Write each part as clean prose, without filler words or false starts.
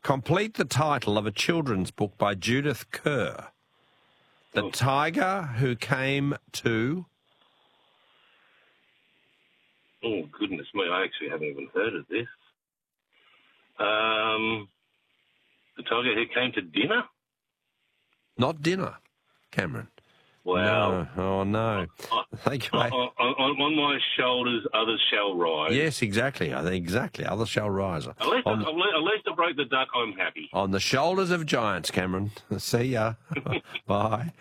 Complete the title of a children's book by Judith Kerr. The Tiger Who Came to... Oh, goodness me, I actually haven't even heard of this. The Tiger Who Came to Dinner? Not dinner, Cameron. Wow. No. Oh, no. Thank you, mate. On my shoulders, others shall rise. Yes, exactly. I think exactly. Others shall rise. At least I broke the duck, I'm happy. On the shoulders of giants, Cameron. See ya. Bye.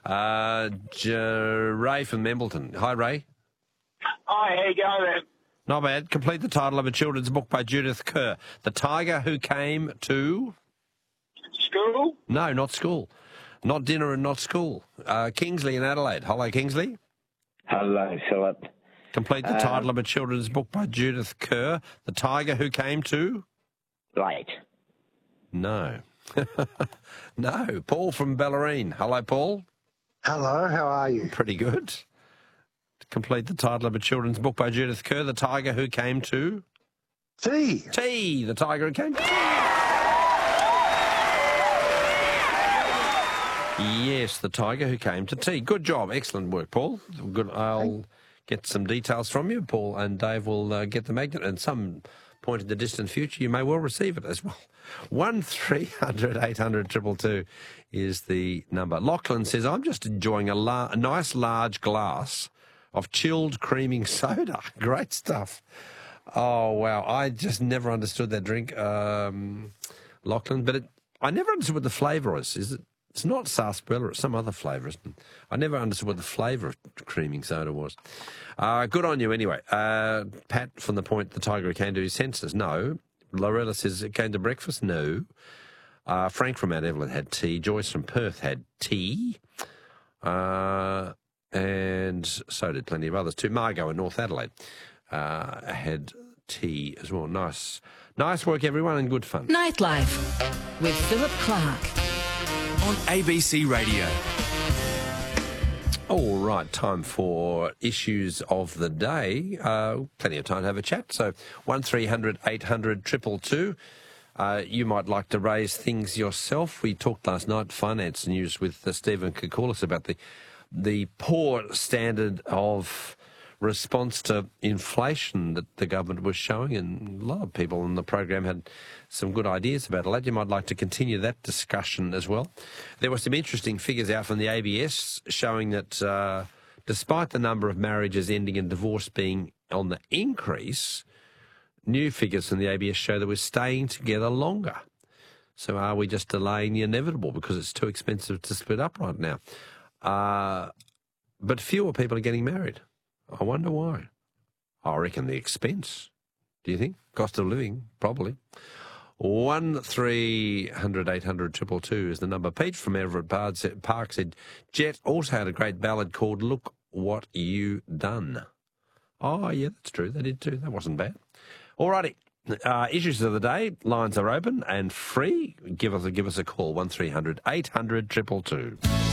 Ray from Membleton. Hi, Ray. Hi, how you going, man? Not bad. Complete the title of a children's book by Judith Kerr. The Tiger Who Came to... School? No, not school. Not dinner and not school. Kingsley in Adelaide. Hello, Kingsley. Hello, Philip. Complete the title of a children's book by Judith Kerr. The Tiger Who Came to... Late. No. No. Paul from Bellarine. Hello, Paul. Hello, how are you? Pretty good. Complete the title of a children's book by Judith Kerr. The Tiger Who Came to... Tea. Tea. The Tiger Who Came to tea. Yes, The Tiger Who Came to Tea. Good job. Excellent work, Paul. Good. I'll get some details from you. Paul and Dave will get the magnet, and some point in the distant future you may well receive it as well. 1300 800 222 is the number. Lachlan says, I'm just enjoying a nice large glass of chilled creaming soda. Great stuff. Oh, wow. I just never understood that drink, Lachlan, but I never understood what the flavour is. It's not sarsaparilla, it's some other flavour, isn't it? I never understood what the flavour of creaming soda was. Good on you anyway. Pat from the Point, the Tiger Who Came to his senses, no. Lorella says it came to breakfast, no. Frank from Mount Evelyn had tea. Joyce from Perth had tea. And so did plenty of others too. Margot in North Adelaide had tea as well. Nice work, everyone, and good fun. Nightlife with Philip Clark. On ABC Radio. All right, time for issues of the day. Plenty of time to have a chat. So 1300 800 222. You might like to raise things yourself. We talked last night, finance news, with Stephen Koukoulas about the poor standard of response to inflation that the government was showing, and a lot of people on the program had some good ideas about it. You might like to continue that discussion as well. There were some interesting figures out from the ABS showing that despite the number of marriages ending in divorce being on the increase, new figures from the ABS show that we're staying together longer. So are we just delaying the inevitable because it's too expensive to split up right now? But fewer people are getting married. I wonder why. I reckon the expense. Do you think? Cost of living, probably. 1300 800 222 is the number. Pete from Everett Park said, Jet also had a great ballad called Look What You Done. Oh, yeah, that's true. They did too. That wasn't bad. All righty. Issues of the day. Lines are open and free. Give us a call. 1300 800 222.